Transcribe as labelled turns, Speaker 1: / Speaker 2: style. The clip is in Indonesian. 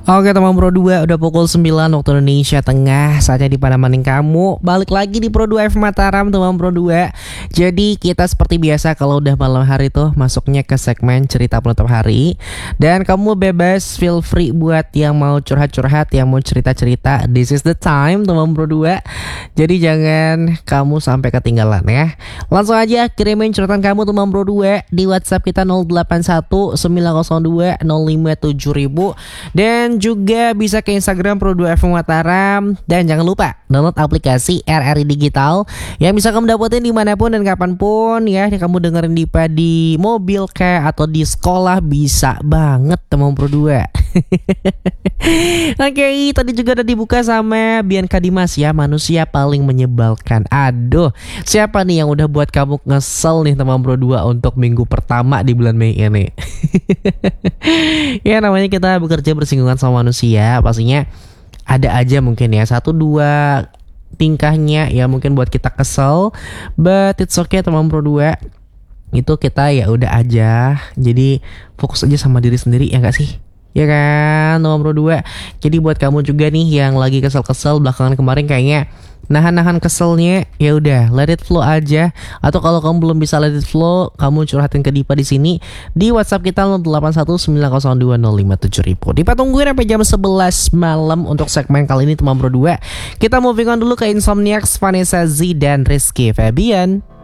Speaker 1: Oke teman Pro 2, udah pukul 9 waktu Indonesia Tengah. Saatnya di Panamaning kamu. Balik lagi di Pro 2 F Mataram teman Pro 2. Jadi kita seperti biasa kalau udah malam hari tuh masuknya ke segmen cerita penutup hari. Dan kamu bebas, feel free buat yang mau curhat-curhat, yang mau cerita-cerita. This is the time teman Pro 2. Jadi jangan kamu sampai ketinggalan ya. Langsung aja kirimin curhatan kamu teman Pro 2 di WhatsApp kita 081 902 057.000. Dan juga bisa ke Instagram Pro 2 F Mataram. Dan jangan lupa download aplikasi RRI Digital yang bisa kamu dapetin dimanapun dan kapanpun ya. Yang kamu dengerin di mobil kayak atau di sekolah bisa banget teman Pro 2. Oke, tadi juga udah dibuka sama Bianca Dimas ya, manusia paling menyebalkan. Aduh, siapa nih yang udah buat kamu ngesel nih teman Pro 2 untuk minggu pertama di bulan Mei ini? Ya namanya kita bekerja bersinggungan sama manusia, pastinya ada aja mungkin ya 1-2 tingkahnya ya mungkin buat kita kesel, but it's okay teman Pro 2. Itu kita ya udah aja, jadi fokus aja sama diri sendiri ya gak sih? Ya kan nomor 2. Jadi buat kamu juga nih yang lagi kesel-kesel belakangan kemarin kayaknya nahan-nahan keselnya, ya udah let it flow aja. Atau kalau kamu belum bisa let it flow, kamu curhatin ke Dipa di sini di WhatsApp kita 081902057000. Dipa tungguin sampai jam 11 malam untuk segmen kali ini teman Pro 2. Kita moving on dulu ke Insomniacs, Vanessa Z dan Rizky Febian.